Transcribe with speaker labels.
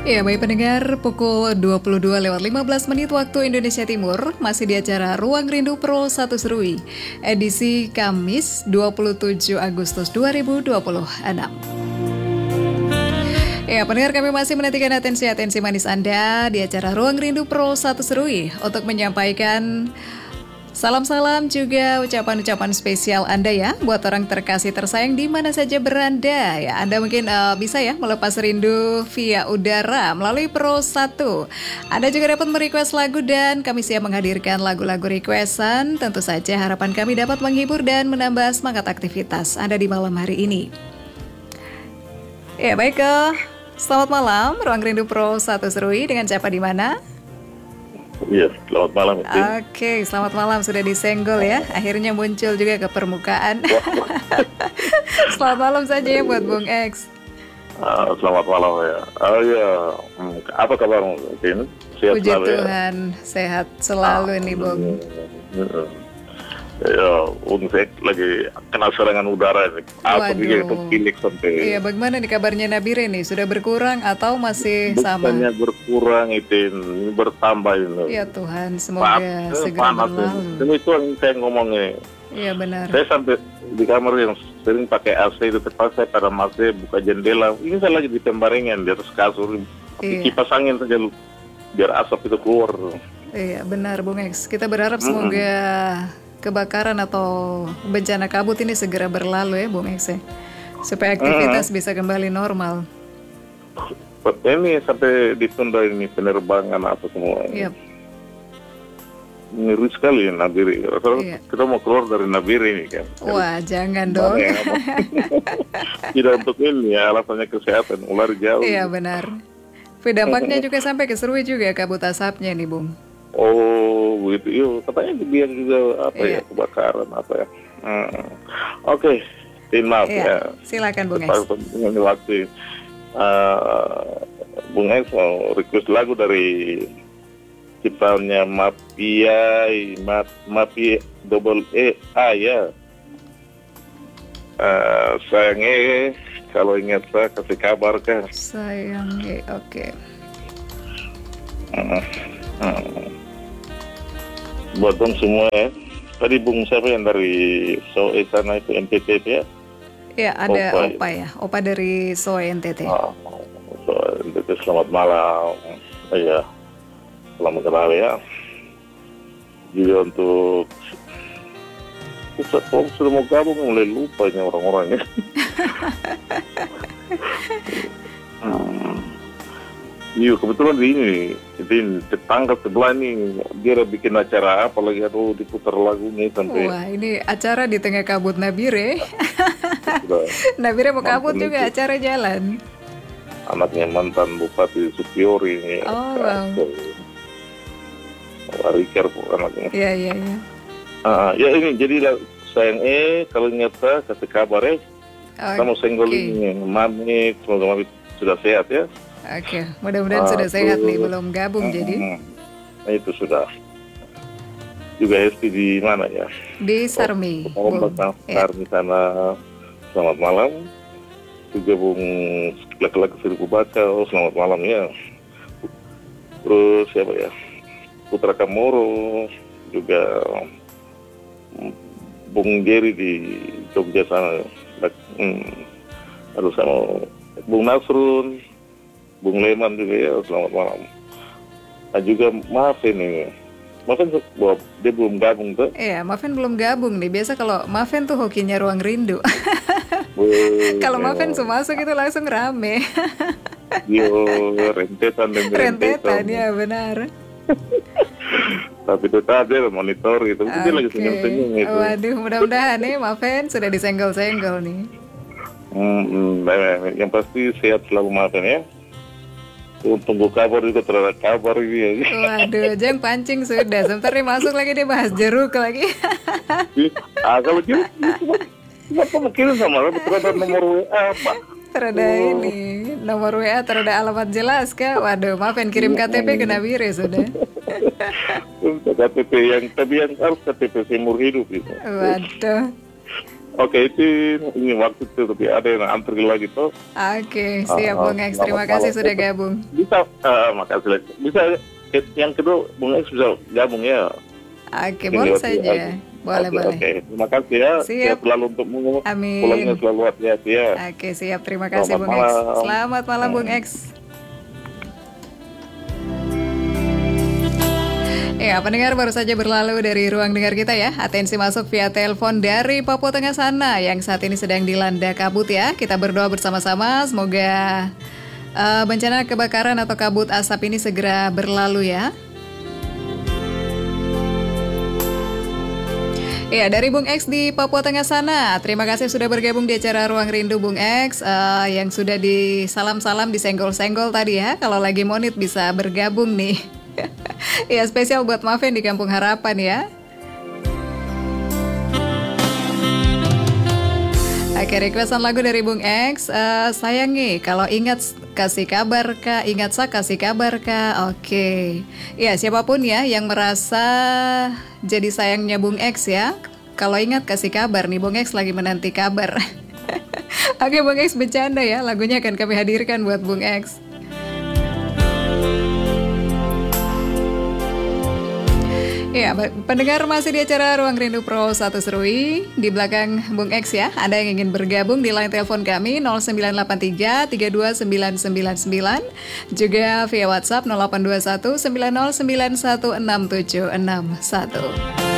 Speaker 1: Ya, baik pendengar, pukul 22:15 waktu Indonesia Timur, masih di acara Ruang Rindu Pro 1 Serui, edisi Kamis 27 Agustus 2026. Ya, pendengar, kami masih menantikan atensi manis Anda di acara Ruang Rindu Pro 1 Serui untuk menyampaikan salam-salam juga ucapan-ucapan spesial Anda ya, buat orang terkasih tersayang di mana saja berada ya. Anda mungkin bisa ya melepas rindu via udara melalui Pro 1. Anda juga dapat merequest lagu dan kami siap menghadirkan lagu-lagu requestan. Tentu saja harapan kami dapat menghibur dan menambah semangat aktivitas Anda di malam hari ini. Ya baik, selamat malam Ruang Rindu Pro 1 Serui, dengan siapa di mana?
Speaker 2: Iya, selamat malam.
Speaker 1: Oke, selamat malam, sudah disenggol ya. Akhirnya muncul juga ke permukaan. Selamat malam saja ya buat Bung X.
Speaker 2: Selamat malam ya. Apa kabar mungkin? Sehat
Speaker 1: Puji
Speaker 2: selalu ya?
Speaker 1: Tuhan, sehat selalu nih Bung.
Speaker 2: Ya, Unsek lagi kena serangan udara ini. Apa dia itu pilih sampai.
Speaker 1: Iya, bagaimana nih kabarnya Nabire nih? Sudah berkurang atau masih sama?
Speaker 2: Bukannya berkurang itu, ini bertambah ini.
Speaker 1: Ya Tuhan, semoga segera berlalu.
Speaker 2: Ini itu yang saya ngomongnya.
Speaker 1: Iya benar.
Speaker 2: Saya sampai di kamar yang sering pakai AC itu terpaksa saya pada AC buka jendela. Ini saya lagi di tembaringan di atas kasur. Kipas angin saja biar asap itu keluar.
Speaker 1: Iya benar Bung X. Kita berharap semoga kebakaran atau bencana kabut ini segera berlalu ya Bung X ya, supaya aktivitas bisa kembali normal.
Speaker 2: Ini sampai ditunda ini penerbangan apa semua.
Speaker 1: Yep.
Speaker 2: Ngeri sekali Nabire. Kita mau keluar dari Nabire ini kan.
Speaker 1: Wah jangan dong.
Speaker 2: Tidak untuk ini ya, alasannya kesehatan, ular jauh.
Speaker 1: Iya benar. Tapi dampaknya juga sampai ke Serui juga kabut asapnya nih Bung.
Speaker 2: Oh begitu, yuk katanya biar juga apa ya kebakaran apa ya. Oke, maaf ya.
Speaker 1: Silakan Bung X.
Speaker 2: Dengan waktu Bung X mau request lagu dari ciptaannya Mafia double A ya. Sayangnya kalau ingat saya kasih kabar kan.
Speaker 1: Sayangnya, oke.
Speaker 2: Buat dong semua ya. Tadi Bung siapa yang dari SOE sana itu NTT ya?
Speaker 1: Ya ada Opa ya. Opa dari SOE NTT.
Speaker 2: SOE NTT, selamat malam. Iya, selamat kenal ya. Juga untuk kalau sudah mau gabung mulai lupa ini orang-orangnya. Iya, kebetulan ini tetangga sebelah ini dia bikin acara apa lagi, aduh diputar lagunya sampai.
Speaker 1: Wah, ini acara di tengah kabut Nabire. Nabire mau kabut juga itu. Acara jalan.
Speaker 2: Anaknya mantan Bupati Supiori ini.
Speaker 1: Oh, wow.
Speaker 2: Wariker anaknya.
Speaker 1: Iya.
Speaker 2: Ya ini jadi sayang kalau ingat saya kasih kabar ya. Sama senggol ini, Mami, semoga Mami sudah sehat ya.
Speaker 1: Oke, mudah-mudahan sudah sehat nih, belum gabung jadi.
Speaker 2: Nah itu sudah. Juga Hesti di mana ya?
Speaker 1: Di Sarmi.
Speaker 2: Sarmi sana. Selamat malam. Juga Bung laki-laki Seribu Baca, selamat malam ya. Terus siapa ya? Putra Kamoro, juga Bung Jerry di Jogja sana. Aduh sama Bung Nasrun, Bung Leman juga ya, selamat malam. Nah juga Maafin nih, Maafin dia belum gabung tuh.
Speaker 1: Iya, Maafin belum gabung nih. Biasa kalau Maafin tuh hokinya Ruang Rindu. Kalau Maafin masuk itu langsung rame.
Speaker 2: Yo, rentetan
Speaker 1: ya benar.
Speaker 2: Tapi itu tadi monitor gitu, dia lagi senyum-senyum gitu.
Speaker 1: Waduh, mudah-mudahan nih Maafin sudah disenggol-senggol nih.
Speaker 2: Yang pasti sehat selalu Maafin ya. Tunggu kabar juga terhadap kabar ini.
Speaker 1: Waduh, jangan pancing sudah. Sebentar nih masuk lagi dia bahas jeruk lagi.
Speaker 2: Kalau jeruk, kenapa mau kirim sama terhadap nomor WA apa?
Speaker 1: Terada ini nomor WA, terada alamat jelas kah? Waduh, Maafin kirim KTP ke Nabire sudah.
Speaker 2: KTP yang harus KTP seumur hidup itu.
Speaker 1: Waduh.
Speaker 2: Oke, itu ini waktu itu tapi ada yang antri lagi tuh.
Speaker 1: Oke, siap Bung X. Terima kasih sudah gabung.
Speaker 2: Bisa, makasih. Bisa yang kedua Bung X bisa gabung ya.
Speaker 1: Oke, boleh saja. Boleh.
Speaker 2: Oke, terima kasih ya.
Speaker 1: Siap.
Speaker 2: Selalu untukmu.
Speaker 1: Amin.
Speaker 2: Pulangnya selalu hati-hati ya.
Speaker 1: Oke, siap. Terima kasih Bung X. Selamat malam Bung X. Ya, pendengar baru saja berlalu dari ruang dengar kita ya. Atensi masuk via telepon dari Papua Tengah sana yang saat ini sedang dilanda kabut ya. Kita berdoa bersama-sama semoga bencana kebakaran atau kabut asap ini segera berlalu ya. Ya, dari Bung X di Papua Tengah sana. Terima kasih sudah bergabung di acara Ruang Rindu Bung X yang sudah disalam-salam, disenggol-senggol tadi ya. Kalau lagi monit bisa bergabung nih. Ya, spesial buat Maven di Kampung Harapan ya. Oke, requestan lagu dari Bung X. Sayangi, kalau ingat kasih kabar kak, ingat saya kasih kabar kak. Oke, ya siapapun ya yang merasa jadi sayangnya Bung X ya, kalau ingat kasih kabar nih, Bung X lagi menanti kabar. Oke, Bung X bercanda ya, lagunya akan kami hadirkan buat Bung X. Ya, pendengar masih di acara Ruang Rindu Pro 1 Serui. Di belakang Bung X ya, Anda yang ingin bergabung di line telepon kami 0983 329999, juga via WhatsApp 0821 9091 6761.